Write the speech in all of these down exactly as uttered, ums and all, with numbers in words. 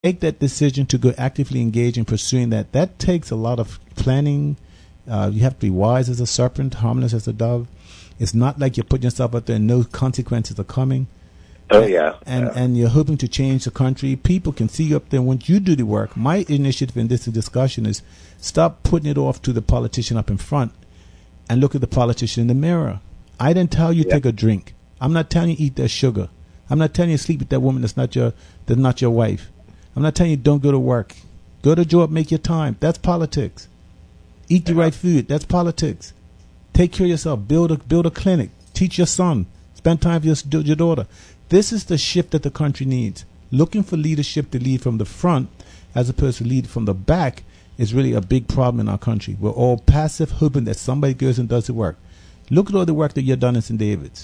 make that decision to go actively engage in pursuing that, that takes a lot of planning. Uh, you have to be wise as a serpent, harmless as a dove. It's not like you're putting yourself out there and no consequences are coming. Oh, yeah. And yeah. and you're hoping to change the country. People can see you up there. Once you do the work, my initiative in this discussion is stop putting it off to the politician up in front and look at the politician in the mirror. I didn't tell you yeah. take a drink. I'm not telling you eat that sugar. I'm not telling you sleep with that woman that's not your that's not your wife. I'm not telling you don't go to work. Go to job, make your time. That's politics. Eat the yeah. right food. That's politics. Take care of yourself. Build a build a clinic. Teach your son. Spend time with your, your daughter. This is the shift that the country needs. Looking for leadership to lead from the front as opposed to lead from the back is really a big problem in our country. We're all passive, hoping that somebody goes and does the work. Look at all the work that you've done in Saint David's.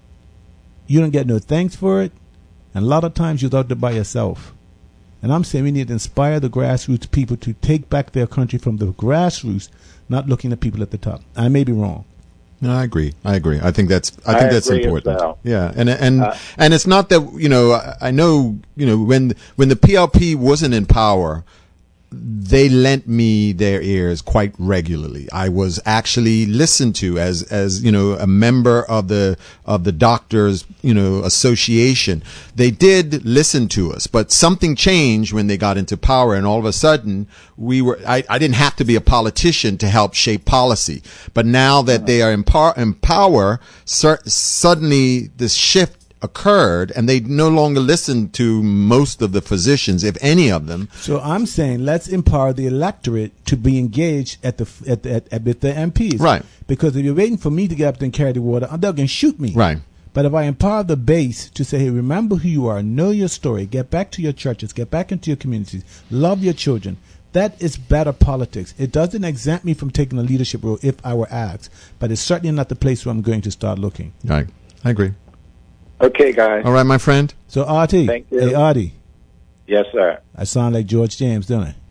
You don't get no thanks for it, and a lot of times you're out there by yourself. And I'm saying we need to inspire the grassroots people to take back their country from the grassroots, not looking at people at the top. I may be wrong. No, I agree. I agree. I think that's. I think I that's agree important. as well. Yeah, and and Uh, and it's not that you know. I, I know you know when when the P L P wasn't in power, they lent me their ears quite regularly. I was actually listened to as as you know a member of the of the doctors you know association. They did listen to us, but something changed when they got into power, and all of a sudden we were. I, I didn't have to be a politician to help shape policy, but now that they are in, par, in power, cer- suddenly this shift occurred, and they no longer listen to most of the physicians, if any of them. So I'm saying let's empower the electorate to be engaged at the at the, at, at, with the M Ps. Right. Because if you're waiting for me to get up there and carry the water, they're going to shoot me. Right. But if I empower the base to say, hey, remember who you are, know your story, get back to your churches, get back into your communities, love your children, that is better politics. It doesn't exempt me from taking a leadership role if I were asked, but it's certainly not the place where I'm going to start looking. Right. I agree. Okay, guys. All right, my friend. So, Artie. Thank you. Hey, Artie. Yes, sir. I sound like George James, don't I?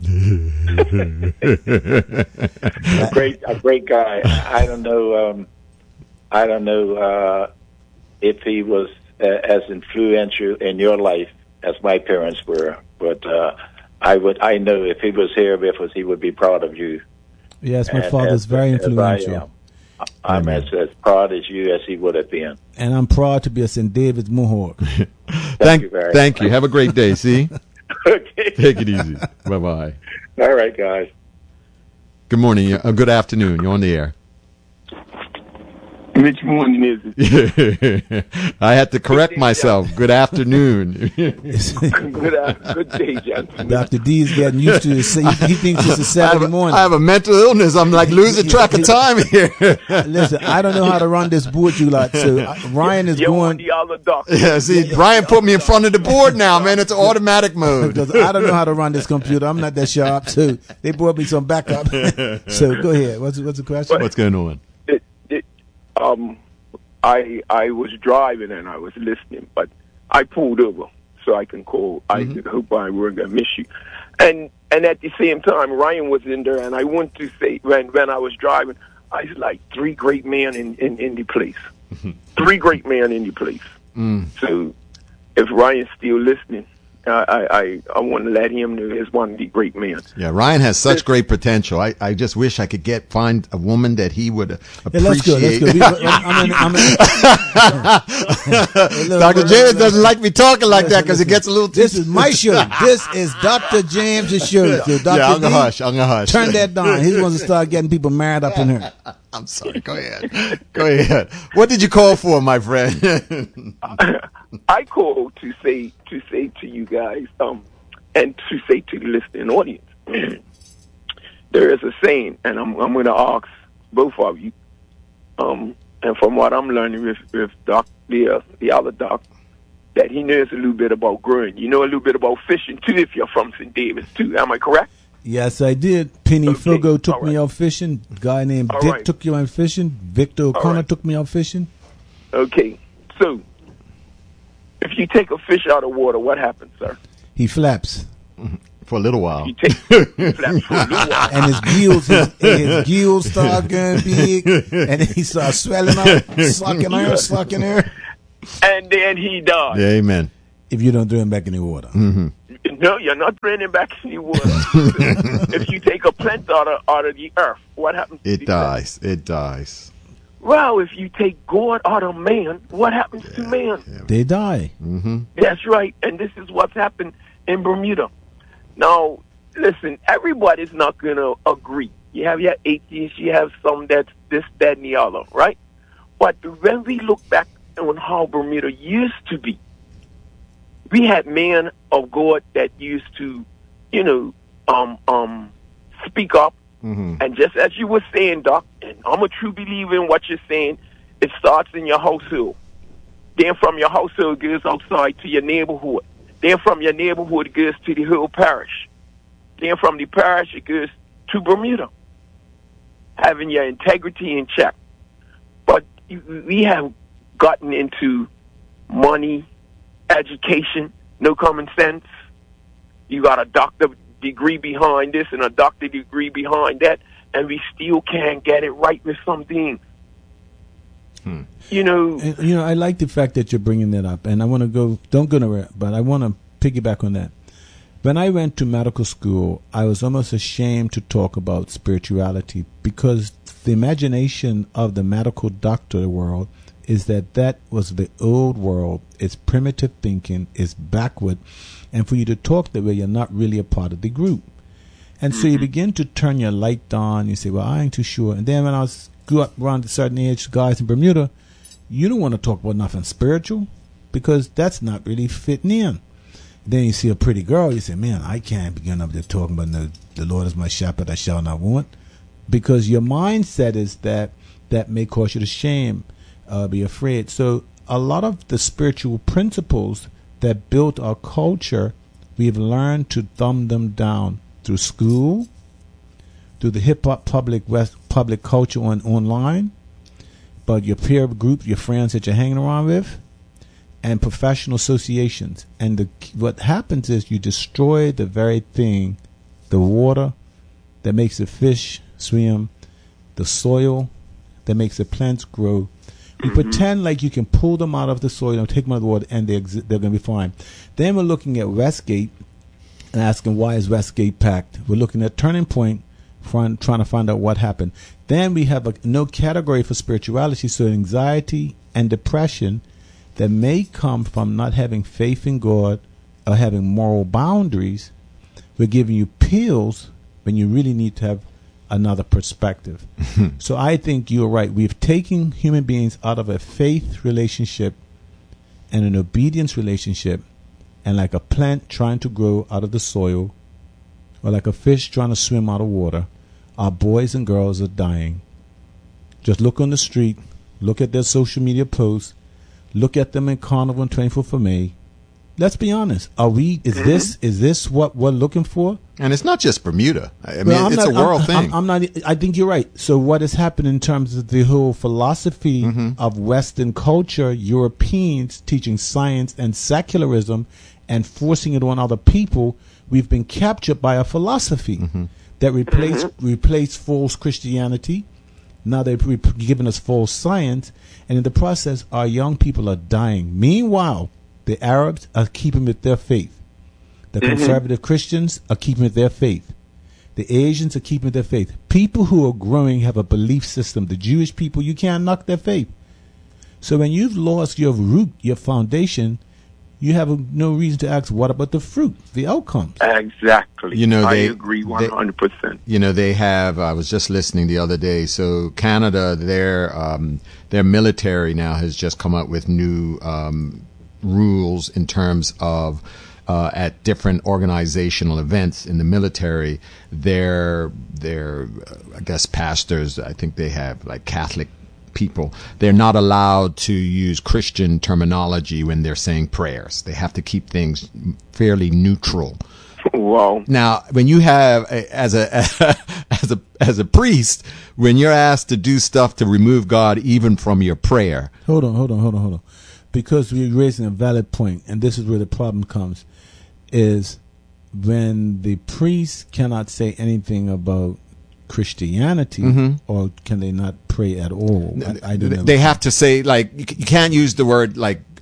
a great, a great guy. I don't know. Um, I don't know uh, if he was uh, as influential in your life as my parents were, but uh, I would. I know if he was here with us, he would be proud of you. Yes, my and father's as, very as influential. I am. I'm as, as proud as you as he would have been. And I'm proud to be a Saint David's Mohawk. thank, thank you very Thank much. you. Have a great day, see? Okay. Take it easy. Bye-bye. All right, guys. Good morning. Uh, good afternoon. You're on the air. Which morning is it? I had to correct myself. Good afternoon. good, uh, good day, gentlemen. Doctor D is getting used to it. He, he thinks it's a I Saturday have a, morning. I have a mental illness. I'm like losing track of time here. Listen, I don't know how to run this board, you lot. So uh, Ryan is You're going. the other doctor. Yeah, see, Brian put me in front of the board now, man. It's automatic mode. Because I don't know how to run this computer. I'm not that sharp. So they brought me some backup. So go ahead. What's what's the question? What's going on? It, it, um, I I was driving and I was listening, but I pulled over so I can call. Mm-hmm. I hope I weren't gonna miss you. And and at the same time, Ryan was in there, and I want to say when when I was driving, I was like three great men in in, in the place, mm-hmm. three great men in the place. Mm. So if Ryan's still listening, I, I, I want to let him know he's one of the great men. Yeah, Ryan has such great potential. I, I just wish I could get find a woman that he would appreciate. Yeah, let's go. Let's go. We, I'm in, I'm in, Doctor James doesn't like me talking like that because it gets a little too... This is my show. This is Doctor James' show. So Doctor Yeah, I'm going to D, hush. I'm going to hush. Turn that down. He wants to start getting people married up in here. I'm sorry. Go ahead. Go ahead. What did you call for, my friend? I called to say to say to you guys, um, and to say to the listening audience, there is a saying, and I'm I'm going to ask both of you, um, and from what I'm learning with with Doc, the uh, the other doc, that he knows a little bit about growing. You know a little bit about fishing too, if you're from Saint David's too. Am I correct? Yes, I did. Penny Okay. Fogo took All me right. out fishing. A guy named All Dick right. took you out fishing. Victor O'Connor right. took me out fishing. Okay, so if you take a fish out of water, what happens, sir? He flaps. For a little while. You take flaps for a little while. And his gills, his, his gills start getting big, and he starts swelling up, sucking air, sucking air. And then he dies. Yeah, amen. If you don't throw him back in the water. Mm-hmm. No, you're not bringing back any water. If you take a plant out of, out of the earth, what happens to It the dies. plant? It dies. Well, if you take God out of man, what happens Yeah, to man? yeah. They die. Mm-hmm. That's right. And this is what's happened in Bermuda. Now, listen, everybody's not going to agree. You have your atheists, you have some that's this, that, and the other, right? But when we look back on how Bermuda used to be, we had men of God that used to, you know, um, um, speak up. Mm-hmm. And just as you were saying, Doc, and I'm a true believer in what you're saying, it starts in your household. Then from your household, it goes outside to your neighborhood. Then from your neighborhood, it goes to the whole parish. Then from the parish, it goes to Bermuda. Having your integrity in check. But we have gotten into money, education, no common sense. You got a doctor degree behind this and a doctor degree behind that, and we still can't get it right with some things. Hmm. You know, and, you know, I like the fact that you're bringing that up, and I want to go. Don't go nowhere, but I want to piggyback on that. When I went to medical school, I was almost ashamed to talk about spirituality because the imagination of the medical doctor world is that that was the old world. It's primitive thinking. It's backward. And for you to talk that way, you're not really a part of the group. And so you begin to turn your light on. You say, well, I ain't too sure. And then when I was grew up around a certain age, guys in Bermuda, you don't want to talk about nothing spiritual because that's not really fitting in. Then you see a pretty girl, you say, man, I can't begin up there talking about the, the Lord is my shepherd, I shall not want. Because your mindset is that that may cause you to shame, uh, be afraid. So a lot of the spiritual principles that built our culture, we've learned to thumb them down through school, through the hip-hop public west, public culture on online, but your peer group, your friends that you're hanging around with, and professional associations. And the, what happens is you destroy the very thing, the water that makes the fish swim, the soil that makes the plants grow. We mm-hmm. pretend like you can pull them out of the soil and take them out of the water and they're, exi- they're going to be fine. Then we're looking at Westgate and asking why is Westgate packed. We're looking at Turning Point, trying, trying to find out what happened. Then we have a, no category for spirituality, so anxiety and depression that may come from not having faith in God or having moral boundaries. We're giving you pills when you really need to have another perspective. So I think you're right. We've taken human beings out of a faith relationship and an obedience relationship, and like a plant trying to grow out of the soil or like a fish trying to swim out of water, our boys and girls are dying. Just look on the street, look at their social media posts, look at them in Carnival and twenty-fourth of May. Let's be honest. Are we? Is mm-hmm. this? Is this what we're looking for? And it's not just Bermuda. I mean, well, it's not, a world I'm, thing. I'm, I'm not. I think you're right. So what has happened in terms of the whole philosophy mm-hmm. of Western culture? Europeans teaching science and secularism and forcing it on other people. We've been captured by a philosophy mm-hmm. that replaced mm-hmm. replaced false Christianity. Now they've re- given us false science, and in the process, our young people are dying. Meanwhile, the Arabs are keeping with their faith. The mm-hmm. conservative Christians are keeping with their faith. The Asians are keeping with their faith. People who are growing have a belief system. The Jewish people, you can't knock their faith. So when you've lost your root, your foundation, you have a, no reason to ask, what about the fruit, the outcomes? Exactly. You know, they, I agree one hundred percent. They, you know, they have, I was just listening the other day, so Canada, their um, their military now has just come up with new um, rules in terms of uh, at different organizational events in the military, their, their uh, I guess, pastors, I think they have like Catholic people, they're not allowed to use Christian terminology when they're saying prayers. They have to keep things fairly neutral. Wow. Now, when you have a, as a as a as a priest, when you're asked to do stuff to remove God even from your prayer. Hold on, hold on, hold on, hold on. Because we're raising a valid point, and this is where the problem comes, is when the priest cannot say anything about Christianity, mm-hmm. or can they not pray at all? I, I don't know. They have to say, like, you can't use the word like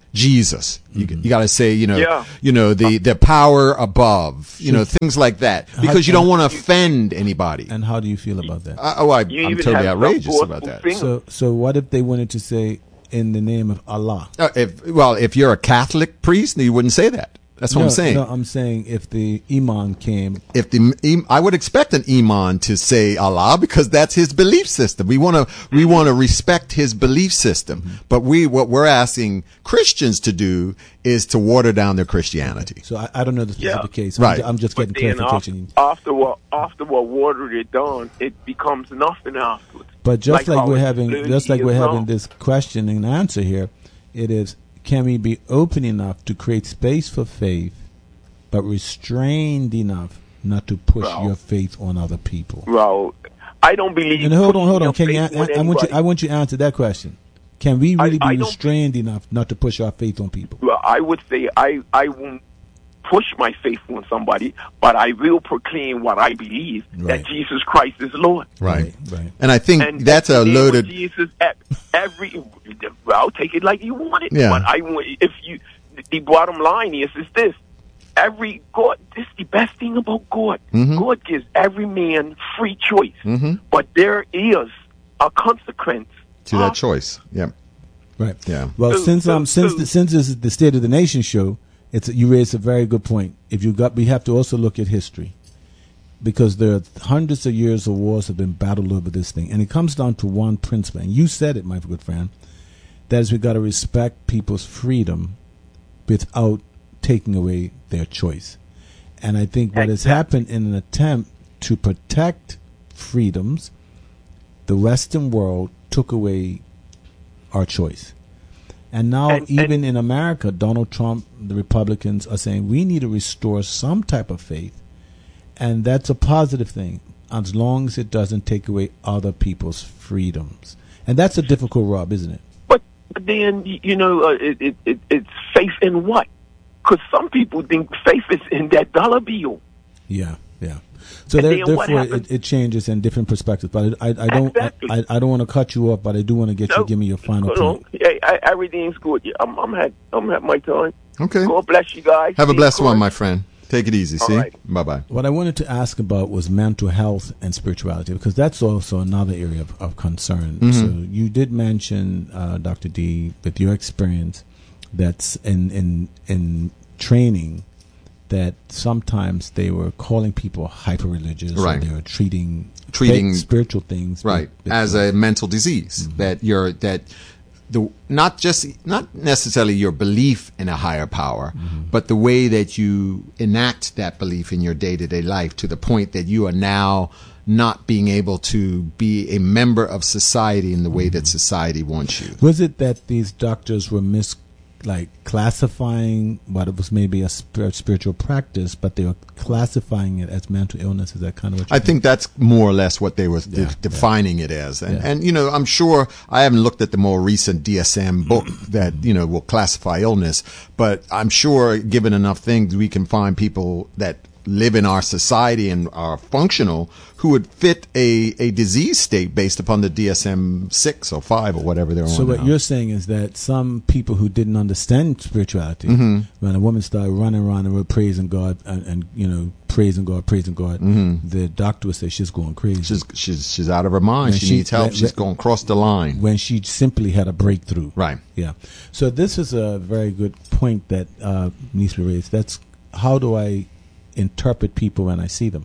Jesus. You, Mm-hmm. you got to say, you know, Yeah. you know, the, the power above, you know, things like that, because you don't want to offend anybody. And how do you feel about that? I, oh, I, You I'm even totally have some outrageous about gospel that. singers. So, so what if they wanted to say in the name of Allah? Uh, if, well, if you're a Catholic priest, you wouldn't say that. That's what no, I'm saying. No, I'm saying if the imam came. If the im- I would expect an imam to say Allah, because that's his belief system. We want to we want to respect his belief system. Mm-hmm. But we what we're asking Christians to do is to water down their Christianity. So I, I don't know the specific Yeah. case. Right. I'm, I'm just But getting then clarification. after, after what after what watered it down, it becomes nothing afterwards. But just like, how we're it's having, thirty just like we're years having long. this question and answer here, it is: can we be open enough to create space for faith, but restrained enough not to push Well, your faith on other people? Well, I don't believe. And hold on, hold on. putting Can you? your faith I, on I want you. anybody. I want you to answer that question. Can we really I- I be don't- restrained enough not to push our faith on people? Well, I would say I, I won't push my faith on somebody, but I will proclaim what I believe, Right. that Jesus Christ is Lord. Right. Right. And I think And that's a the name of loaded. Jesus. e- Every well, take it like you want it. Yeah. But I want if you. The bottom line is is this: every God. This is the best thing about God. Mm-hmm. God gives every man free choice, Mm-hmm. but there is a consequence To that of- choice. Yeah. Right. Yeah. Well, So- since so- um since so- the, since this is the State of the Nation show, it's you raised a very good point. If you got, we have to also look at history, because there are hundreds of years of wars have been battled over this thing, and it comes down to one principle. And you said it, my good friend. That is, we got to respect people's freedom without taking away their choice. And I think what has happened in an attempt to protect freedoms, the Western world took away our choice. And now, And- even and- in America, Donald Trump, the Republicans are saying we need to restore some type of faith. And that's a positive thing, as long as it doesn't take away other people's freedoms. And that's a difficult rub, isn't it? But then y- you know, uh, it, it, it it's faith in what? Because some people think faith is in that dollar bill. Yeah, yeah. So And there, then what therefore, happens- it, it changes in different perspectives. But I, I, I don't, Exactly. I, I don't want to cut you off, but I do want to get you No, to give me your final hold on. point. Hey, I, everything's good. Yeah, I'm, I'm had, I'm had my time. Okay. God bless you guys. Have a Be blessed one, encouraged. my friend. Take it easy. All See? right. Bye bye. What I wanted to ask about was mental health and spirituality, because that's also another area of, of concern. Mhm. So you did mention, uh, Doctor D, with your experience, that's in in in training, that sometimes they were calling people hyper religious, Right. or they were treating Treating- fake spiritual things Right. with- with As a mental disease, that you're that the not just not necessarily your belief in a higher power, but the way that you enact that belief in your day-to-day life, to the point that you are now not being able to be a member of society in the way that society wants you. Was it that these doctors were mis, like classifying what it was maybe a spir- spiritual practice, but they were classifying it as mental illness? Is that kind of what you I think that's more or less what they were de- Yeah, defining it as. And, Yeah. and, you know, I'm sure I haven't looked at the more recent D S M book that, you know, will classify illness, but I'm sure given enough things, we can find people that live in our society and are functional who would fit a, a disease state based upon the D S M six or five or whatever they're So on what now. you're saying is that some people who didn't understand spirituality, Mm-hmm. when a woman started running around and were praising God and, and you know praising God, praising God, the doctor would say she's going crazy. Mm-hmm. She's, she's, she's out of her mind. When She, she- needs help. when- She's going to cross the line. when she simply had a breakthrough. Right. Yeah. So this is a very good point that uh, needs to be raised. That's how do I interpret people when I see them,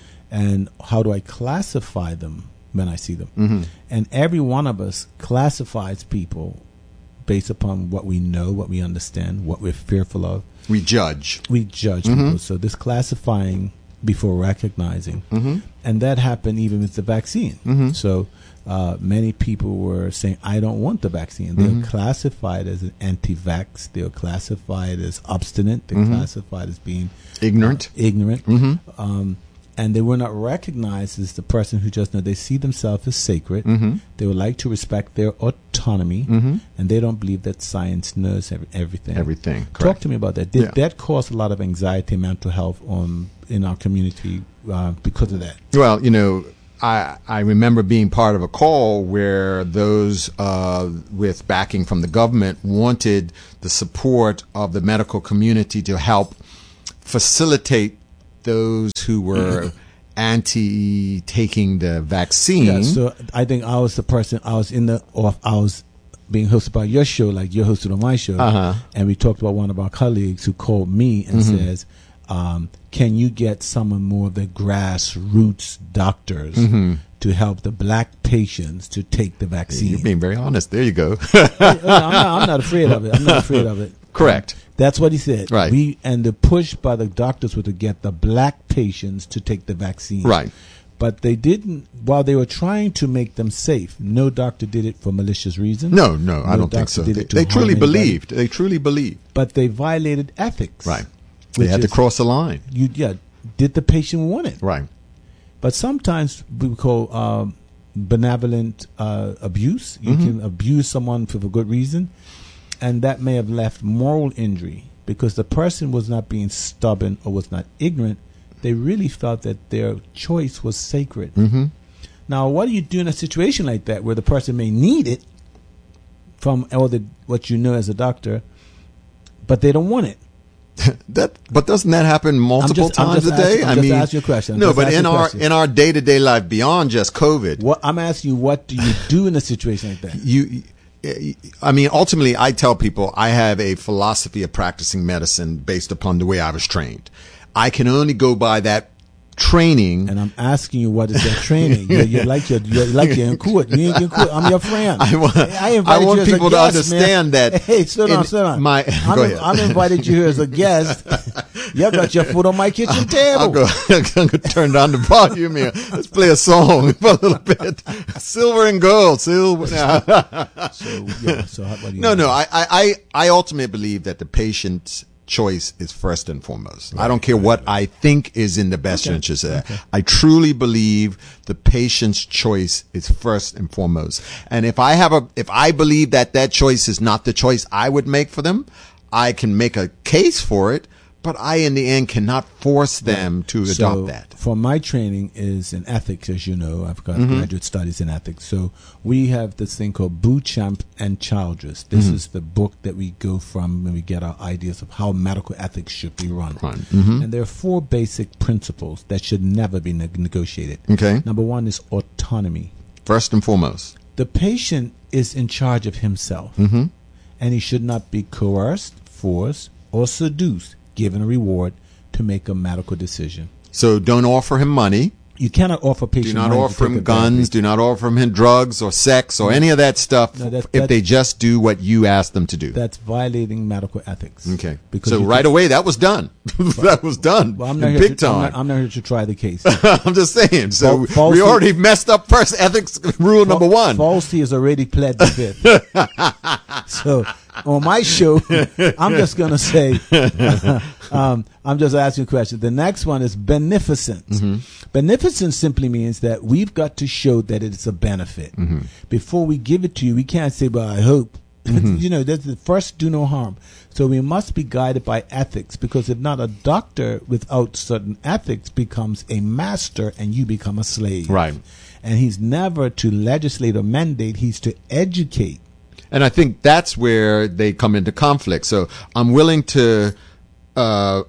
and how do I classify them when I see them? Mm-hmm. And every one of us classifies people based upon what we know, what we understand, what we're fearful of. We judge. We judge Mm-hmm. people. So this classifying before recognizing, Mm-hmm. and that happened even with the vaccine. Mhm. So uh, many people were saying, "I don't want the vaccine." They Mm-hmm. were classified as an anti-vax. They were classified as obstinate. They were Mm-hmm. classified as being Ignorant. ignorant. Mhm. Um, and they were not recognized as the person who just know they see themselves as sacred. Mhm. They would like to respect their autonomy, Mhm. and they don't believe that science knows every, everything. Everything. Talk Correct. to me about that. Did Yeah. that cause a lot of anxiety and mental health on in our community uh, because of that? Well, you know, I, I remember being part of a call where those uh, with backing from the government wanted the support of the medical community to help facilitate those who were anti taking the vaccine. Yeah, so I think I was the person, I was in the, or I was being hosted by your show, like you're hosted on my show, uh-huh. and we talked about one of our colleagues who called me and mm-hmm. says, um, can you get some of more of the grassroots doctors mm-hmm. to help the black patients to take the vaccine? You're being very honest. There you go. I'm, not, I'm not afraid of it. I'm not afraid of it. Correct. Um, that's what he said. Right. We, and the push by the doctors was to get the black patients to take the vaccine. Right. But they didn't, while they were trying to make them safe, no doctor did it for malicious reasons. No, no, no I don't think so. They, they truly believed. They truly believed. But they violated ethics. Right. They had to cross the line. You, yeah. Did the patient want it? Right. But sometimes we call um, benevolent uh, abuse. You mm-hmm. can abuse someone for a good reason, and that may have left moral injury because the person was not being stubborn or was not ignorant. They really felt that their choice was sacred. Mm-hmm. Now, what do you do in a situation like that where the person may need it from all the what you know as a doctor, but they don't want it? that, but doesn't that happen multiple just, times a day? Asking, I mean, just ask you a question. I'm no, but in our question. in our day to day life beyond just COVID, what I'm asking you, what do you do in a situation like that? You, I mean, ultimately, I tell people I have a philosophy of practicing medicine based upon the way I was trained. I can only go by that training. And I'm asking you, what is that training? You're, you're like you're, you're like you're in court. You ain't in court. I'm your friend. I want, I I want you people to guest, man. understand that. Hey, sit on, sit on. My, I'm, go ahead. I'm invited you here as a guest. You got your foot on my kitchen table. I'll go, I'm going to turn down the volume here. Let's play a song for a little bit. Silver and gold. Silver. so, yeah, so how about you? No, no. I, I, I ultimately believe that the patient's choice is first and foremost. Right, I don't care right, what right. I think is in the best okay. interest of that. Okay. I truly believe the patient's choice is first and foremost. And if I have a, if I believe that that choice is not the choice I would make for them, I can make a case for it, but I, in the end, cannot force them right. to so adopt that. For my training is in ethics, as you know. I've got mm-hmm. graduate studies in ethics. So we have this thing called Beauchamp and Childress. This mm-hmm. is the book that we go from when we get our ideas of how medical ethics should be run. Right. Mm-hmm. And there are four basic principles that should never be ne- negotiated. Okay. Number one is autonomy. First and foremost. The patient is in charge of himself. Mm-hmm. And he should not be coerced, forced, or seduced, given a reward to make a medical decision. So don't offer him money. You cannot offer patient Do not money offer him guns. Do not offer him drugs or sex or no. any of that stuff no, that, if that, they just do what you ask them to do. That's violating medical ethics. Okay. Because so right away, that was done. that was done. Well, I'm not big to, time. I'm not, I'm not here to try the case. I'm just saying. So Falsely, we already messed up first ethics rule number one. Falsity has already pled the fifth. So on my show, I'm just going to say, um, I'm just asking a question. The next one is beneficence. Mm-hmm. Beneficence simply means that we've got to show that it's a benefit. Mm-hmm. Before we give it to you, we can't say, well, I hope. Mm-hmm. You know, that's the first do no harm. So we must be guided by ethics, because if not, a doctor without certain ethics becomes a master and you become a slave. Right. And he's never to legislate or mandate, he's to educate. And I think that's where they come into conflict. So I'm willing to uh,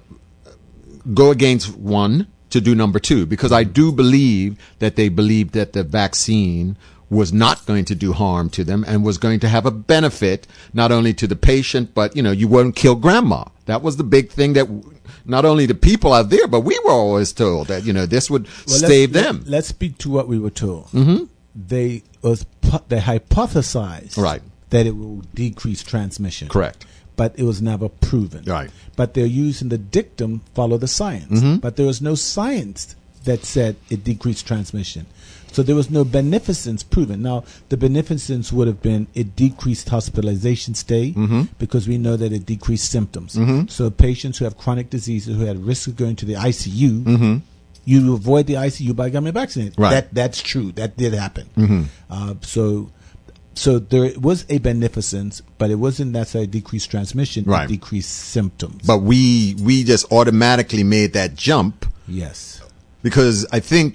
go against one to do number two, because I do believe that they believed that the vaccine was not going to do harm to them and was going to have a benefit not only to the patient, but, you know, you wouldn't kill grandma. That was the big thing that not only the people out there, but we were always told that, you know, this would well, save let's, them. Let, let's speak to what we were told. Mm-hmm. They was they hypothesized right. that it will decrease transmission. Correct. But it was never proven. Right. But they're using the dictum, follow the science. Mm-hmm. But there was no science that said it decreased transmission. So there was no beneficence proven. Now, the beneficence would have been it decreased hospitalization stay, mm-hmm. because we know that it decreased symptoms. Mm-hmm. So patients who have chronic diseases, who had risk of going to the I C U, mm-hmm. you avoid the I C U by getting vaccinated. Right. That That's true. That did happen. Mm-hmm. Uh, so so there was a beneficence, but it wasn't necessarily decreased transmission. Right. It decreased symptoms. But we we just automatically made that jump. Yes. Because I think, if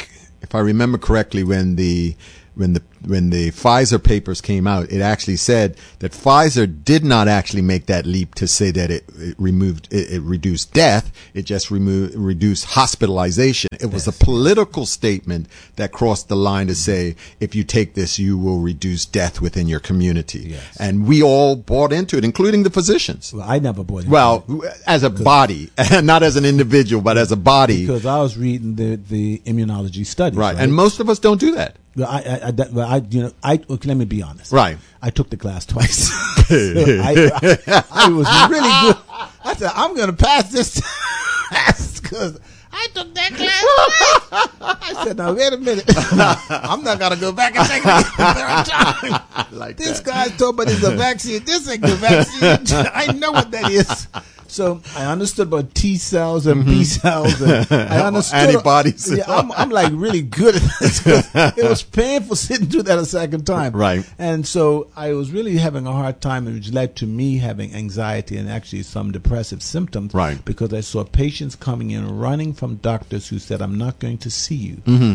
if I remember correctly, when the when the when the Pfizer papers came out, it actually said that Pfizer did not actually make that leap to say that it, it removed it, it reduced death. It just removed reduced hospitalization. It was yes. a political statement that crossed the line to say, if you take this, you will reduce death within your community. Yes. And we all bought into it, including the physicians. Well, I never bought into well, it. Well, as a body, not as an individual, but as a body. Because I was reading the, the immunology studies. Right. right. And most of us don't do that. Well, I, I, I, that, well, I, you know, I. Okay, let me be honest. Right. I took the class twice. so I, I, I was really good. I said, I'm going to pass this test because I took that class. I said, now wait a minute. I'm not going to go back and take it the third time. Like this that. Guy's talking about it's a vaccine. This ain't the vaccine. I know what that is. So I understood about T cells and mm-hmm. B cells. And I understood antibodies. Yeah, I'm, I'm like really good at this. It was painful sitting through that a second time. Right. And so I was really having a hard time, which led to me having anxiety and actually some depressive symptoms. Right. Because I saw patients coming in running from doctors who said, "I'm not going to see you mm-hmm.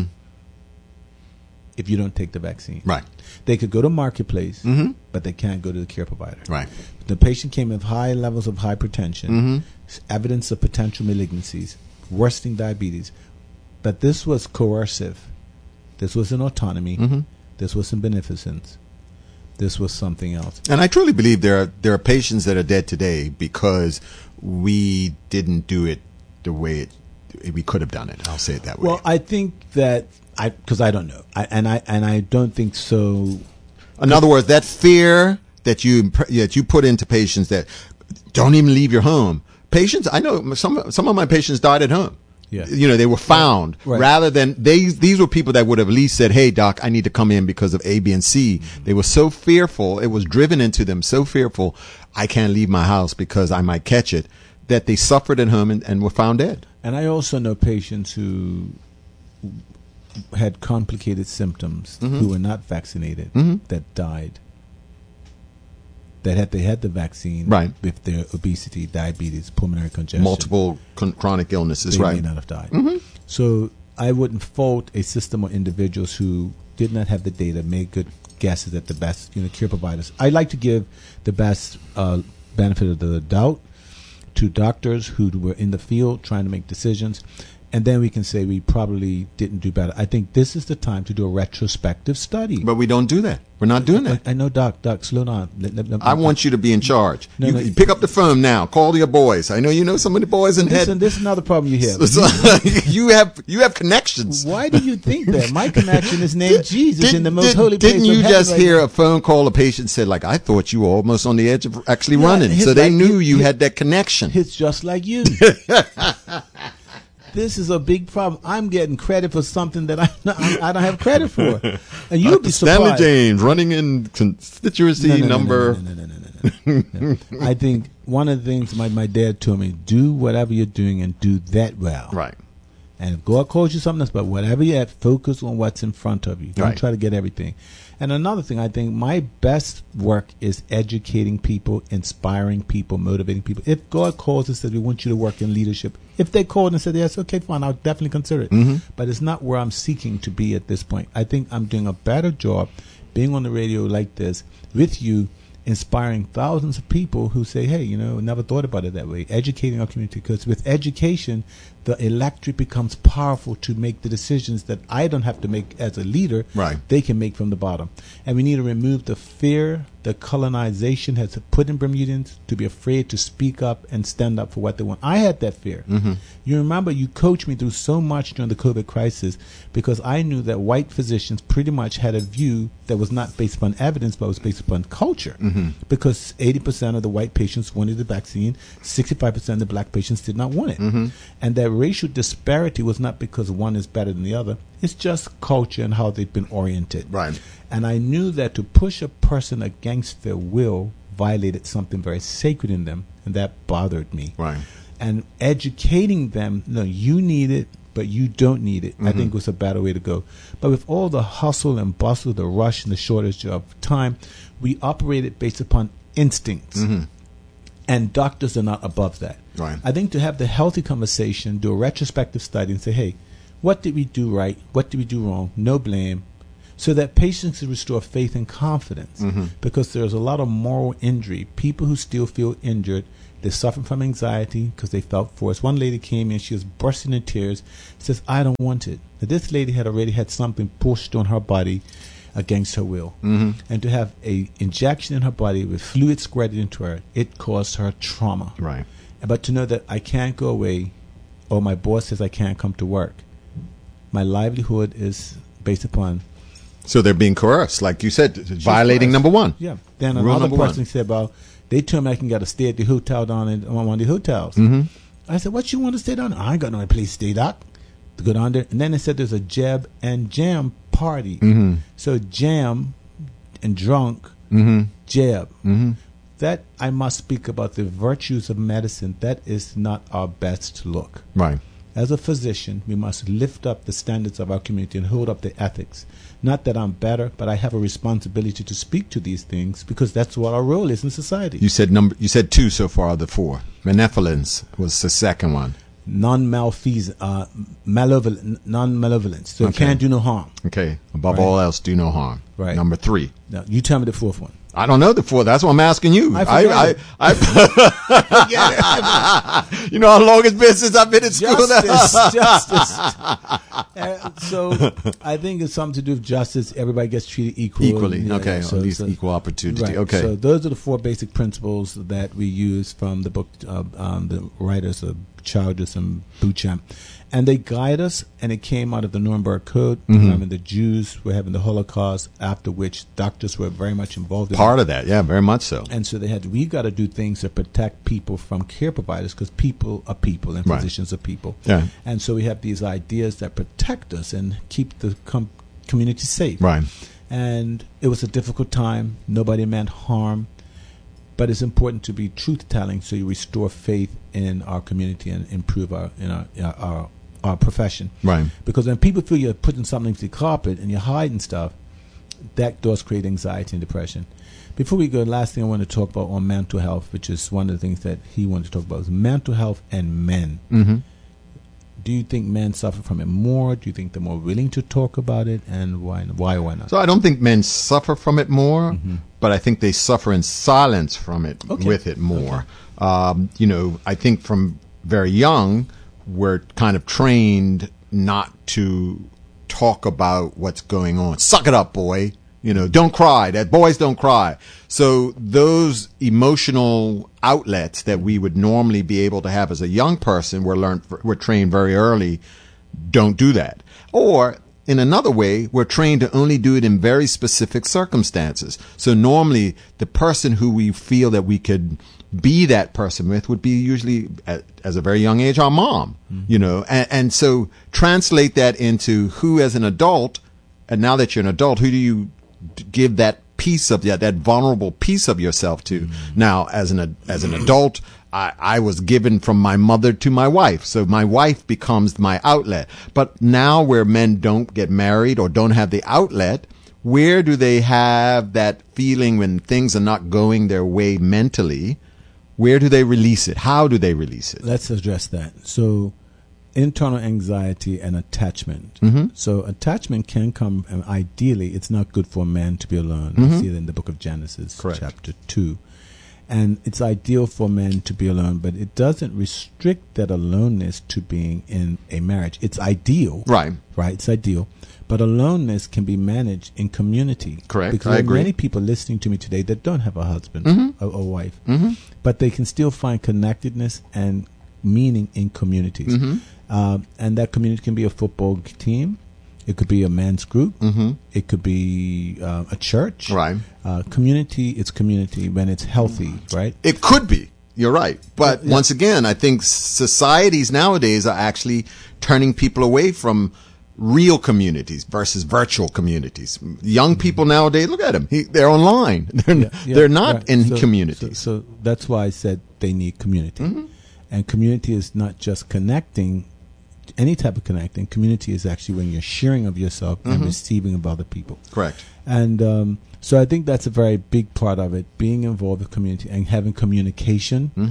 if you don't take the vaccine." Right. They could go to Marketplace, mm-hmm. but they can't go to the care provider. Right. The patient came with high levels of hypertension, mm-hmm. evidence of potential malignancies, worsening diabetes. But this was coercive. This wasn't autonomy. Mm-hmm. This wasn't beneficence. This was something else. And I truly believe there are there are patients that are dead today because we didn't do it the way it, we could have done it. I'll say it that way. Well, I think that I because I don't know, I, and I and I don't think so. In other words, that fear that you that you put into patients that don't even leave your home. Patients, I know some some of my patients died at home. Yeah. You know, they were found right. rather than they. These were people that would have at least said, "Hey, doc, I need to come in because of A, B, and C." Mm-hmm. They were so fearful; it was driven into them so fearful. I can't leave my house because I might catch it. That they suffered at home and, and were found dead. And I also know patients who had complicated symptoms mm-hmm. who were not vaccinated mm-hmm. that died. That had they had the vaccine right. with their obesity, diabetes, pulmonary congestion, multiple con- chronic illnesses, they right? may not have died. Mm-hmm. So I wouldn't fault a system of individuals who did not have the data, made good guesses at the best, you know, care providers. I like to give the best uh, benefit of the doubt to doctors who were in the field trying to make decisions. And then we can say we probably didn't do better. I think this is the time to do a retrospective study. But we don't do that. We're not doing that. I, I know, Doc. Doc, slow down. Let, let, let, I want you to be in charge. No, you, no, you pick up the phone now. Call your boys. I know you know some of the boys in Listen, head. this is another problem you have. you have you have connections. Why do you think that? My connection is named Jesus did, in the most did, holy place Didn't you of just right hear now. a phone call? A patient said, like, I thought you were almost on the edge of actually Yeah, running. his So they like- knew his- you his- had that connection. It's just like you. This is a big problem. I'm getting credit for something that I I don't have credit for, and you'll be surprised. Stanley James running in constituency No, no, no, number. no, no, no, no, no, no, no. No. I think one of the things my, my dad told me: do whatever you're doing and do that well. Right. And if God calls you something else, but whatever you're at, focus on what's in front of you. Don't Right. try to get everything. And another thing, I think my best work is educating people, inspiring people, motivating people. If God calls and says, we want you to work in leadership, if they called and said, yes, okay, fine, I'll definitely consider it. Mm-hmm. But it's not where I'm seeking to be at this point. I think I'm doing a better job being on the radio like this with you, inspiring thousands of people who say, hey, you know, never thought about it that way. Educating our community, because with education, the electorate becomes powerful to make the decisions that I don't have to make as a leader. Right. They can make from the bottom. And we need to remove the fear that colonization has put in Bermudians to be afraid to speak up and stand up for what they want. I had that fear. Mm-hmm. You remember you coached me through so much during the COVID crisis because I knew that white physicians pretty much had a view that was not based upon evidence but was based upon culture. Mm-hmm. Because eighty percent of the white patients wanted the vaccine, sixty-five percent of the black patients did not want it. Mm-hmm. And that racial disparity was not because one is better than the other. It's just culture and how they've been oriented. Right. And I knew that to push a person against their will violated something very sacred in them, and that bothered me. Right. And educating them, no, you need it, but you don't need it, Mm-hmm. I think was a better way to go. But with all the hustle and bustle, the rush and the shortage of time, we operated based upon instincts. Mm-hmm. And doctors are not above that. Right. I think to have the healthy conversation, do a retrospective study and say, hey, What did we do right? What did we do wrong? No blame. So that patients can restore faith and confidence. Mm-hmm. Because there's a lot of moral injury. People who still feel injured, they're suffering from anxiety because they felt forced. One lady came in, she was bursting in tears, says, I don't want it. Now, this lady had already had something pushed on her body against her will. Mm-hmm. And to have a injection in her body with fluid squirted into her, it caused her trauma. Right. But to know that I can't go away, or my boss says I can't come to work, my livelihood is based upon... So they're being coerced, like you said, violating coerced. number one. Yeah. Then Rule another number person one. said, well, they told me I can get to stay at the hotel down in on one of the hotels. Mm-hmm. I said, what you want to stay down there? I ain't got no place to stay, doc. To go down there. And then they said there's a Jeb and Jam party. Mm-hmm. So Jam and drunk, Mm-hmm. Jeb. Mm-hmm. That I must speak about the virtues of medicine. That is not our best look. Right. As a physician, we must lift up the standards of our community and hold up the ethics. Not that I'm better, but I have a responsibility to speak to these things because that's what our role is in society. You said number. You said two so far of the four. Benevolence was the second one. Non-malfeasance, uh, malevolent, non-malevolence. So Okay. it can't do no harm. Okay. Above Right. all else, do no harm. Right. Number three. Now, you tell me the fourth one. I don't know the four. That's what I'm asking you. I I, forget I, I, you know how long it's been since I've been in school. Justice, justice. Uh, so I think it's something to do with justice. Everybody gets treated equally. Equally. Yeah, Okay. so- At least so- equal opportunity. Right. Okay. So those are the four basic principles that we use from the book, uh, um, the writers of Childress and Beauchamp. And they guide us, and it came out of the Nuremberg Code. Mhm. I mean, the Jews were having the Holocaust, after which doctors were very much involved in Part it. of that. Yeah, very much so. And so they had, we got to do things to protect people from care providers because people are people and Right. physicians are people. Yeah. And so we have these ideas that protect us and keep the com- community safe. Right. And it was a difficult time. Nobody meant harm. But it's important to be truth-telling so you restore faith in our community and improve our in our, our, our profession. Right. Because when people feel you're putting something to the carpet and you're hiding stuff, that does create anxiety and depression. Before we go, last thing I want to talk about on mental health, which is one of the things that he wanted to talk about, is mental health and men. Mm-hmm. Do you think men suffer from it more? Do you think they're more willing to talk about it? And why why or why not? So I don't think men suffer from it more, Mhm. but I think they suffer in silence from it, Okay. with it more. Um, you know, I think from very young, we're kind of trained not to talk about what's going on. Suck it up, boy. You know, don't cry. That boys don't cry. So those emotional outlets that we would normally be able to have as a young person, we're learned, we're trained very early, don't do that. Or in another way, we're trained to only do it in very specific circumstances. So normally the person who we feel that we could be that person with would be usually at, as a very young age, our mom, mm-hmm. you know, and, and so translate that into who as an adult, and now that you're an adult, who do you give that piece of that, that vulnerable piece of yourself to? Mm-hmm. Now, as an, as an adult, I, I was given from my mother to my wife. So my wife becomes my outlet. But now where men don't get married or don't have the outlet, where do they have that feeling when things are not going their way mentally? Where do they release it? How do they release it? Let's address that. So internal anxiety and attachment. Mm-hmm. So attachment can come, and ideally, it's not good for a man to be alone. Mm-hmm. You see it in the book of Genesis, Correct. chapter two. And it's ideal for men to be alone, but it doesn't restrict that aloneness to being in a marriage. It's ideal. Right. Right, it's ideal. But aloneness can be managed in community. Correct, Because I there are agree. many people listening to me today that don't have a husband Mm-hmm. or, or wife, Mm-hmm. but they can still find connectedness and meaning in communities. Mm-hmm. Um, and that community can be a football team. It could be a men's group. Mm-hmm. It could be uh, a church. Right. Uh, community is community when it's healthy, right? It could be. You're right. But Yeah. once again, I think societies nowadays are actually turning people away from real communities versus virtual communities. Young people nowadays, look at them. He, they're online. They're, Yeah, yeah, they're not right. in So- communities. So, so that's why I said they need community. Mhm. And community is not just connecting, any type of connecting. Community is actually when you're sharing of yourself and Mhm. receiving of other people. Correct. And um, so I think that's a very big part of it, being involved with community and having communication. Mm-hmm.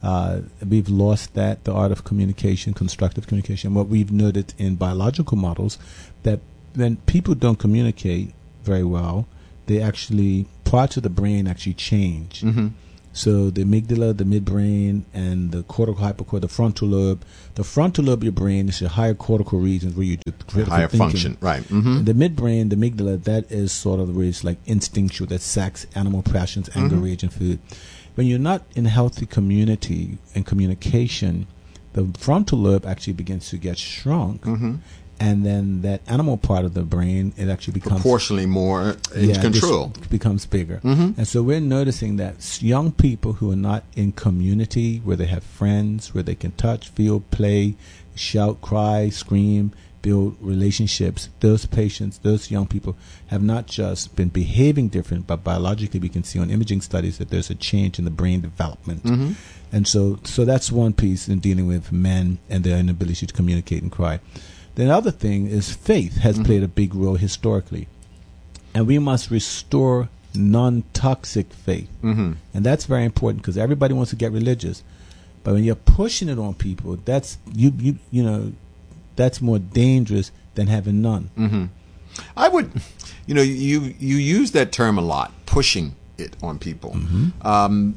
Uh, we've lost that, the art of communication, constructive communication. What we've noted in biological models, that when people don't communicate very well, they actually, parts of the brain actually change. Mm-hmm. So the amygdala, the midbrain, and the cortical hypocortical, the frontal lobe. The frontal lobe of your brain is your higher cortical regions where you do critical Higher thinking. function, right. Mm-hmm. And the midbrain, the amygdala, that is sort of where it's like instinctual, that sacks animal passions, anger, Mm-hmm. rage, and food. When you're not in healthy community and communication, the frontal lobe actually begins to get shrunk. Mm-hmm. And then that animal part of the brain, it actually becomes Proportionally more in yeah, control. this becomes bigger. Mhm. And so we're noticing that s- young people who are not in community, where they have friends, where they can touch, feel, play, shout, cry, scream, build relationships, those patients, those young people have not just been behaving different, but biologically we can see on imaging studies that there's a change in the brain development. Mhm. And so, so that's one piece in dealing with men and their inability to communicate and cry. The other thing is faith has Mhm. played a big role historically. And we must restore non-toxic faith. Mm-hmm. And that's very important because everybody wants to get religious. But when you're pushing it on people, that's you you you know, that's more dangerous than having none. Mm-hmm. I would, you know, you you use that term a lot, pushing it on people. Mm-hmm. Um,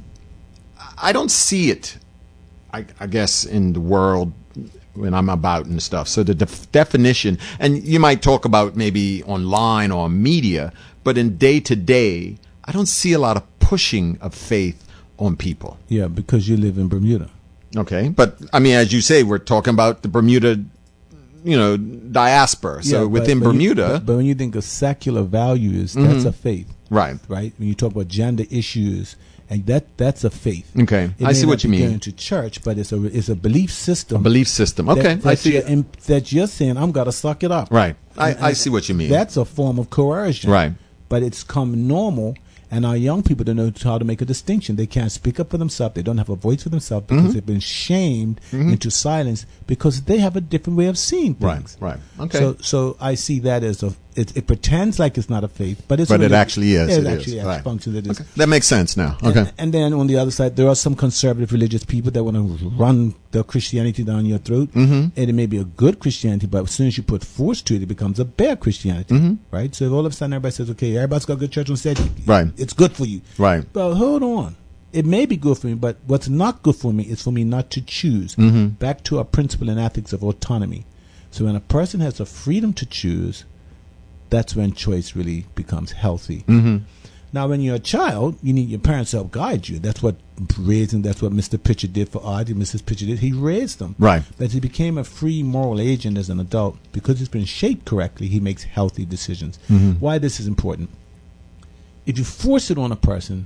I don't see it, I, I guess, in the world when I'm about and stuff. So the def- definition, and you might talk about maybe online or media, but in day to day, I don't see a lot of pushing of faith on people. Yeah, because you live in Bermuda. Okay, but I mean, as you say, we're talking about the Bermuda, you know, diaspora. So Yeah, but- within but you- Bermuda, but, but when you think of secular values, that's Mhm. a faith, right? right? When you talk about gender issues, and that that's a faith. Okay, It I may see not what you be mean. Going to church, but it's a it's a belief system. A belief system. that- Okay, that I see. You're in, that you're saying I'm gonna suck it up. Right. I, And- I and see what you mean. That's a form of coercion. Right. But it's come normal, and our young people don't know how to make a distinction. They can't speak up for themselves. They don't have a voice for themselves because Mhm. they've been shamed Mhm. into silence because they have a different way of seeing things. Right. Right. Okay. So, so I see that as a. It, it pretends like it's not a faith, but it's. But it really- actually is. It, It is. actually Right. functions. It is. Okay. That makes sense now. Okay. And, and then on the other side, there are some conservative religious people that want to run the Christianity down your throat. Mhm. And it may be a good Christianity, but as soon as you put force to it, it becomes a bad Christianity. Mhm. Right? So if all of a sudden everybody says, okay, everybody's got good church on stage, Right. it's good for you. Right. But hold on. It may be good for me, but what's not good for me is for me not to choose. Mhm. Back to our principle in ethics of autonomy. So when a person has the freedom to choose, that's when choice really becomes healthy. Mhm. Now, when you're a child, you need your parents to help guide you. That's what raising. That's what Mister Pitcher did for Adi. Missus Pitcher did. He raised them. Right. But he became a free moral agent as an adult because he's been shaped correctly. He makes healthy decisions. Mhm. Why this is important? If you force it on a person,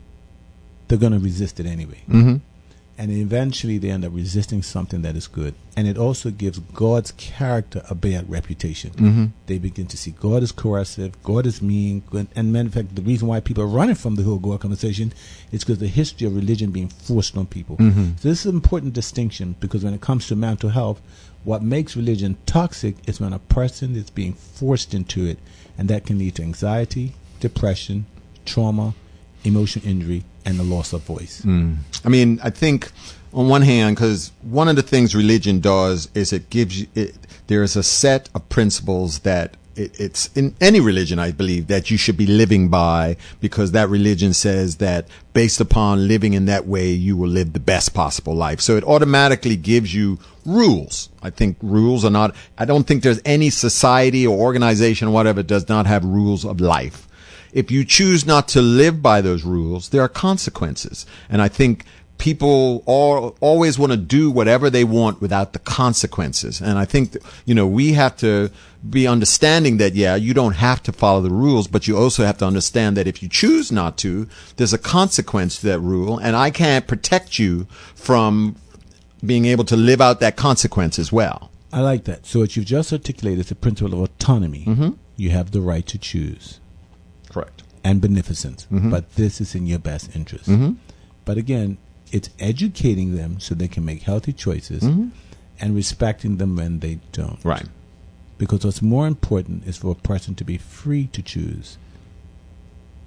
they're going to resist it anyway. Mhm. And eventually they end up resisting something that is good. And it also gives God's character a bad reputation. Mhm. They begin to see God is coercive, God is mean. God, and matter of fact, the reason why people are running from the whole God conversation is because the history of religion being forced on people. Mhm. So this is an important distinction because when it comes to mental health, what makes religion toxic is when a person is being forced into it. And that can lead to anxiety, depression, trauma, emotional injury, and the loss of voice. Mm. I mean, I think on one hand, because one of the things religion does is it gives you, it, there is a set of principles that it, it's in any religion, I believe, that you should be living by because that religion says that based upon living in that way, you will live the best possible life. So it automatically gives you rules. I think rules are not, I don't think there's any society or organization or whatever does not have rules of life. If you choose not to live by those rules, there are consequences. And I think people all, always want to do whatever they want without the consequences. And I think, that, you know, we have to be understanding that, yeah, you don't have to follow the rules, but you also have to understand that if you choose not to, there's a consequence to that rule. And I can't protect you from being able to live out that consequence as well. I like that. So what you've just articulated is the principle of autonomy. Mm-hmm. You have the right to choose. Correct. And beneficence. Mhm. But this is in your best interest. Mm-hmm. But again, it's educating them so they can make healthy choices Mm-hmm. and respecting them when they don't. Right. Because what's more important is for a person to be free to choose.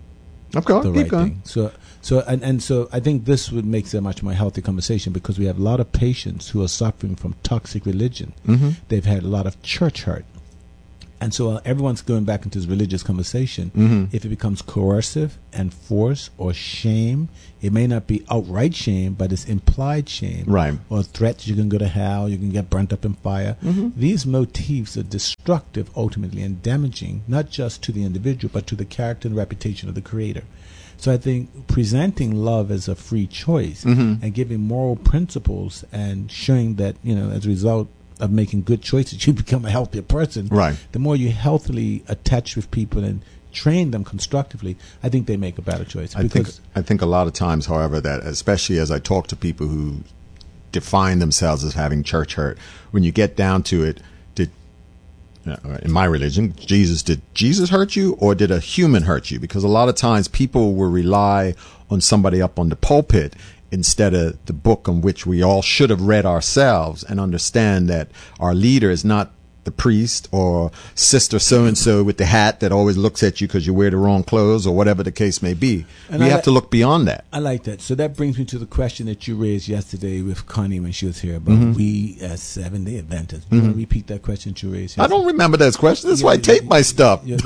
Okay, the keep right going. thing. So, so and, and so I think this would make it a much more healthy conversation because we have a lot of patients who are suffering from toxic religion. Mm-hmm. They've had a lot of church hurt. And so uh, everyone's going back into this religious conversation. Mm-hmm. If it becomes coercive and force or shame, it may not be outright shame, but it's implied shame. Right. Or threats, you can go to hell, you can get burnt up in fire. Mm-hmm. These motifs are destructive ultimately and damaging, not just to the individual, but to the character and reputation of the creator. So I think presenting love as a free choice Mm-hmm. and giving moral principles and showing that, you know, as a result of making good choices, you become a healthier person. Right. The more you healthily attach with people and train them constructively, I think they make a better choice. I think Because I think a lot of times, however, that especially as I talk to people who define themselves as having church hurt, when you get down to it, did uh, in my religion, Jesus did Jesus hurt you or did a human hurt you? Because a lot of times people will rely on somebody up on the pulpit instead of the book on which we all should have read ourselves and understand that our leader is not the priest or sister so-and-so with the hat that always looks at you because you wear the wrong clothes or whatever the case may be. And we I have li- to look beyond that. I like that. So that brings me to the question that you raised yesterday with Connie when she was here about Mm-hmm. we as Seventh-day Adventists. You want to repeat that question that you raised yesterday? I don't remember that question. That's Yeah, why I yeah, tape yeah, my stuff. yeah,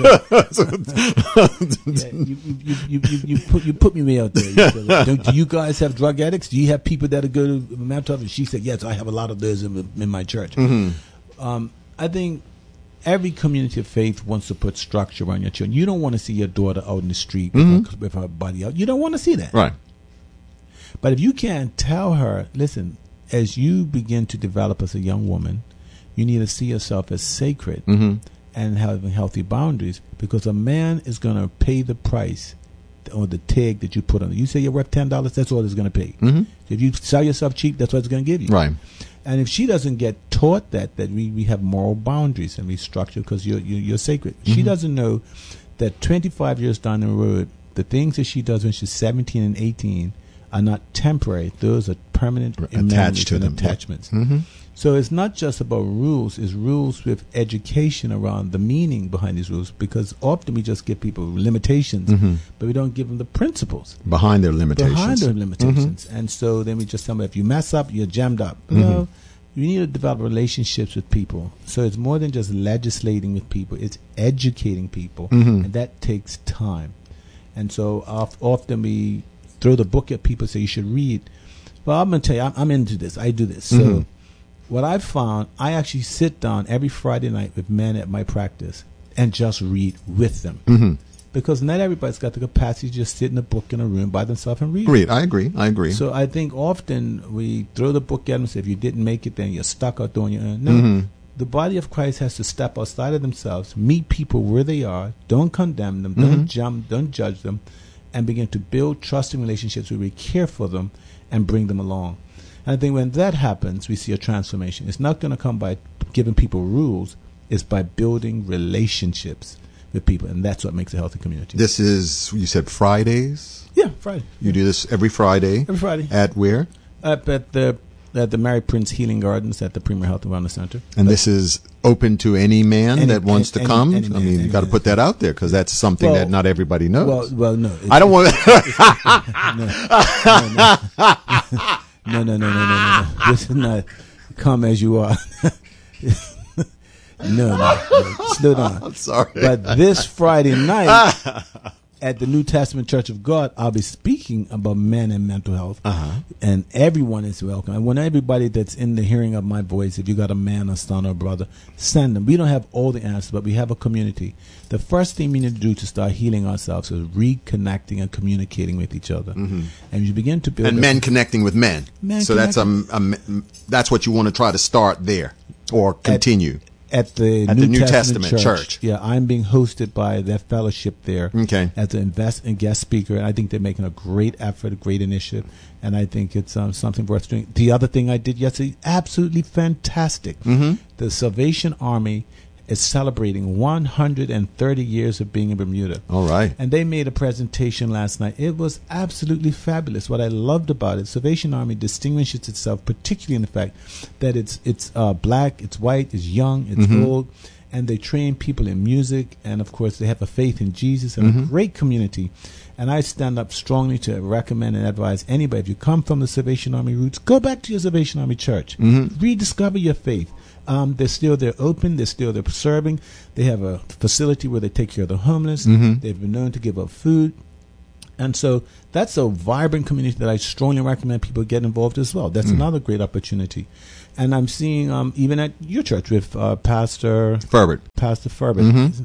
yeah. Yeah, you, you, you, you, you, put, you put me way out there. You said, Don't, do you guys have drug addicts? Do you have people that are good to mental health? And she said, yes, I have a lot of those in, in my church. Mm-hmm. Um, I think every community of faith wants to put structure around your children. You don't want to see your daughter out in the street with, Mm-hmm. her, with her body out. You don't want to see that. Right. But if you can't tell her, listen, as you begin to develop as a young woman, you need to see yourself as sacred Mm-hmm. and having healthy boundaries, because a man is going to pay the price or the tag that you put on it. You say you're worth ten dollars, that's all it's going to pay. Mm-hmm. If you sell yourself cheap, that's what it's going to give you. Right. And if she doesn't get taught that, that we, we have moral boundaries and we structure because you're, you're, you're sacred. She Mm-hmm. doesn't know that twenty-five years down the road, the things that she does when she's seventeen and eighteen are not temporary. Those are permanent Attached to and them. attachments. Mm-hmm. So it's not just about rules, it's rules with education around the meaning behind these rules, because often we just give people limitations, Mm-hmm. but we don't give them the principles Behind their limitations. behind their limitations. And so then we just tell them, if you mess up, you're jammed up. No, you need to develop relationships with people. So it's more than just legislating with people, it's educating people, Mhm. and that takes time. And so of- often we throw the book at people and say, you should read. Well, I'm going to tell you, I'm, I'm into this. I do this. So Mhm. what I've found, I actually sit down every Friday night with men at my practice and just read with them. Mm-hmm. Because not everybody's got the capacity to just sit in a book in a room by themselves and read. Agreed. I agree. I agree. So I think often we throw the book at them and say, if you didn't make it, then you're stuck out doing your own. No, Mhm. the body of Christ has to step outside of themselves, meet people where they are, don't condemn them, Mhm. don't jump, don't judge them, and begin to build trusting relationships where we care for them and bring them along. And I think when that happens, we see a transformation. It's not going to come by giving people rules. It's by building relationships with people, and that's what makes a healthy community. This is, you said Fridays? yeah, Friday. You do this every Friday? Every Friday. At where? Up at the at the Mary Prince Healing Gardens at the Premier Health and Wellness Center. And this is open to any man Any- that wants any- to come? any I man, mean, any you got to man. put that out there because that's something Well- that not everybody knows. Well, well, no. I don't want No, no, no, no, no, no, no. This is not come as you are. no, no, no. Slow down. I'm sorry. But this Friday night at the New Testament Church of God, I'll be speaking about men and mental health. Uh-huh. And everyone is welcome. And when everybody that's in the hearing of my voice, if you got a man, a son, or a brother, send them. We don't have all the answers, but we have a community. The first thing we need to do to start healing ourselves is reconnecting and communicating with each other. Mm-hmm. And you begin to build and a- men connecting with men. Men so that's um, um, that's what you want to try to start there or continue. At the, At New, the New Testament, Testament Church. Church. Yeah, I'm being hosted by their fellowship there Okay. as an invest and guest speaker. And I think they're making a great effort, a great initiative. And I think it's um, something worth doing. The other thing I did yesterday, absolutely fantastic. Mm-hmm. The Salvation Army is celebrating one hundred thirty years of being in Bermuda. All right. And they made a presentation last night. It was absolutely fabulous. What I loved about it, Salvation Army distinguishes itself particularly in the fact that it's it's uh, black, it's white, it's young, it's Mhm. old, and they train people in music, and of course they have a faith in Jesus and Mm-hmm. a great community. And I stand up strongly to recommend and advise anybody, if you come from the Salvation Army roots, go back to your Salvation Army church. Mm-hmm. Rediscover your faith. Um, they're still there open. They're still there serving. They have a facility where they take care of the homeless. Mm-hmm. They've been known to give up food. And so that's a vibrant community that I strongly recommend people get involved as well. That's Mm. another great opportunity. And I'm seeing um, even at your church with uh, Pastor Ferbert. Pastor Ferbert. Mhm.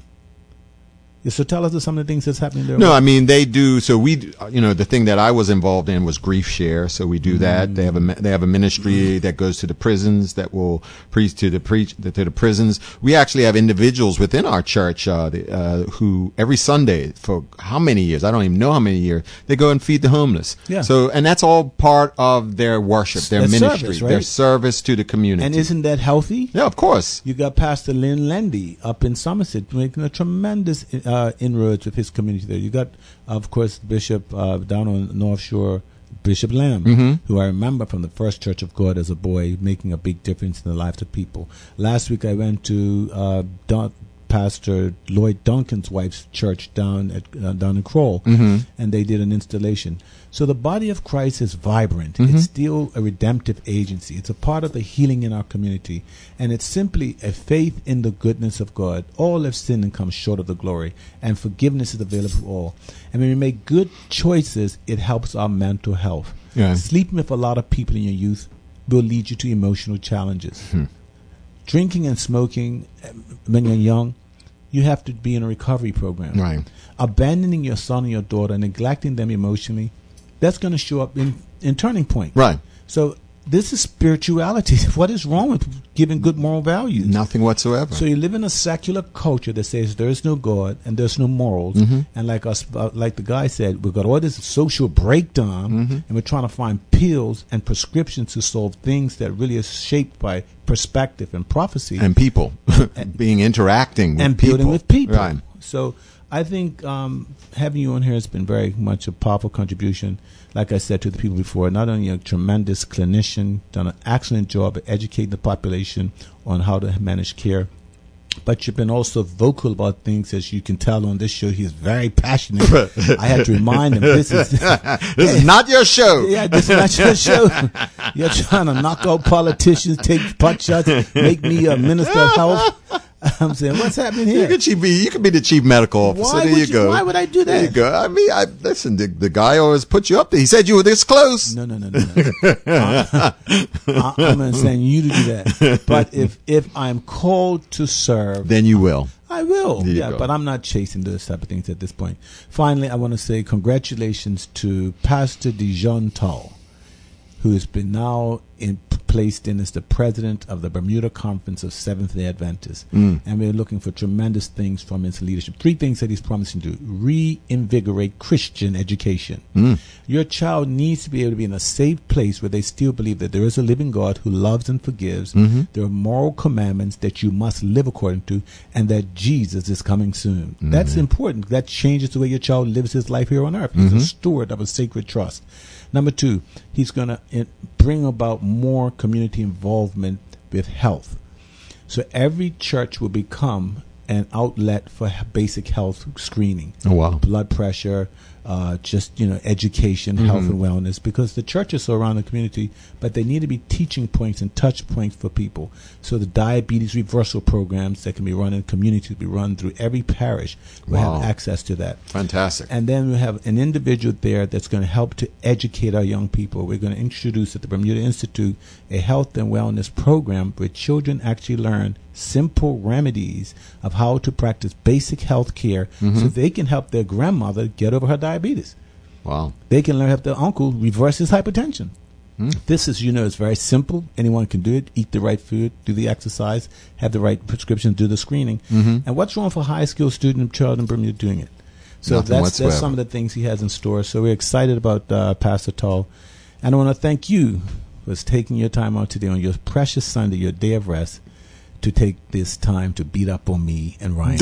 Yeah, so tell us some of the things that's happening there. No, I mean they do. So we, you know, the thing that I was involved in was Grief Share. So we do that. They have a they have a ministry that goes to the prisons that will preach to the preach to the prisons. We actually have individuals within our church uh, the, uh, who every Sunday for how many years? I don't even know how many years they go and feed the homeless. Yeah. So and that's all part of their worship, their That's ministry, service, right? their service to the community. And isn't that healthy? yeah, of course. You got Pastor Lynn Lendy up in Somerset making a tremendous uh, inroads with his community there. You got, of course, Bishop uh, down on North Shore, Bishop Lamb, Mm-hmm. who I remember from the First Church of God as a boy, making a big difference in the lives of people. Last week I went to uh, Don- Pastor Lloyd Duncan's wife's church down at uh, down in Kroll, Mm-hmm. and they did an installation. So the body of Christ is vibrant. Mhm. It's still a redemptive agency. It's a part of the healing in our community, and it's simply a faith in the goodness of God. All have sinned and come short of the glory, and forgiveness is available for all. And when we make good choices, it helps our mental health. Yeah. Sleeping with a lot of people in your youth will lead you to emotional challenges. Hmm. Drinking and smoking uh, when you're young, you have to be in a recovery program. Right. Abandoning your son or your daughter, neglecting them emotionally, that's going to show up in, in Turning Point. Right. So this is spirituality. What is wrong with giving good moral values? Nothing whatsoever. So you live in a secular culture that says there is no God and there's no morals, Mhm. and like us, uh, like the guy said, we've got all this social breakdown, Mhm. and we're trying to find pills and prescriptions to solve things that really is shaped by perspective and prophecy and people being interacting with and people. building with people. Right. So I think um, having you on here has been very much a powerful contribution. Like I said to the people before, not only a tremendous clinician, done an excellent job at educating the population on how to manage care, but you've been also vocal about things, as you can tell on this show. He's very passionate. I had to remind him, this is This is not your show. yeah, this is not your show. You're trying to knock out politicians, take pot shots, make me a minister of health. I'm saying, what's happening You here? could be, you could be the chief medical officer. Why there would you you- go. why would I do There you that? go. I mean, I listen. The, the guy always put you up there. He said you were this close. No, no, no, no. no. I, I, I'm not saying you to do that. But if if I'm called to serve, Then you will. I will. There you Yeah, go. but I'm not chasing those type of things at this point. Finally, I want to say congratulations to Pastor Dijon Tall, who has been now in, placed in as the president of the Bermuda Conference of Seventh-day Adventists. Mm. And we're looking for tremendous things from his leadership. Three things that he's promising to do. Reinvigorate Christian education. Mm. Your child needs to be able to be in a safe place where they still believe that there is a living God who loves and forgives. Mm-hmm. There are moral commandments that you must live according to, and that Jesus is coming soon. That's important. That changes the way your child lives his life here on earth. He's Mm-hmm. a steward of a sacred trust. Number two, he's going to bring about more community involvement with health. So every church will become an outlet for h- basic health screening. Oh, wow. Blood pressure, uh, just, you know, education, health and wellness, because the churches are around the community, but they need to be teaching points and touch points for people. So the diabetes reversal programs that can be run in communities be run through every parish will Wow. have access to that. Fantastic. And then we have an individual there that's going to help to educate our young people. We're going to introduce at the Bermuda Institute a health and wellness program where children actually learn simple remedies of how to practice basic health care so they can help their grandmother get over her diabetes. Wow. They can learn how to help their uncle reverse his hypertension. This is, you know, it's very simple. Anyone can do it. Eat the right food, do the exercise, have the right prescription, do the screening. And what's wrong for a high-skilled student child in Bermuda doing it? So Nothing that's, whatsoever. that's some of the things he has in store. So we're excited about uh, Pastor Tall. And I want to thank you for taking your time out today on your precious Sunday, your day of rest, to take this time to beat up on me and Ryan.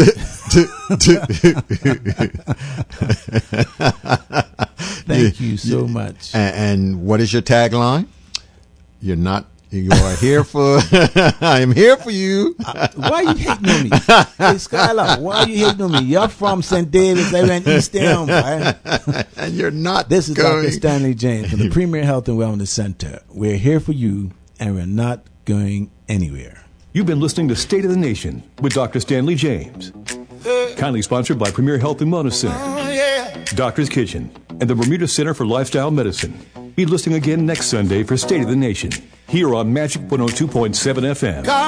Thank you so much. And, and what is your tagline? You're not You are here for. I am here for you. Uh, why are you hating on me? Hey, Skylar, why are you hating on me? You're from Saint David's. They went East Elm, right? And you're not. This is going. Doctor Stanley James from the Premier Health and Wellness Center. We're here for you, and we're not going anywhere. You've been listening to State of the Nation with Doctor Stanley James. Kindly sponsored by Premier Health and Wellness Center, Doctor's Kitchen, and the Bermuda Center for Lifestyle Medicine. Be listening again next Sunday for State of the Nation, here on Magic one oh two point seven F M.